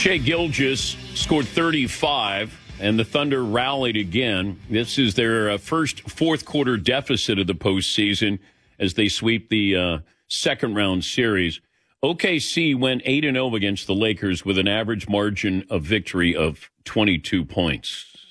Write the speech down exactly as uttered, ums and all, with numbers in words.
Shai Gilgeous scored thirty-five, and the Thunder rallied again. This is their uh, first fourth-quarter deficit of the postseason as they sweep the uh, second-round series. O K C went eight and oh against the Lakers with an average margin of victory of twenty-two points.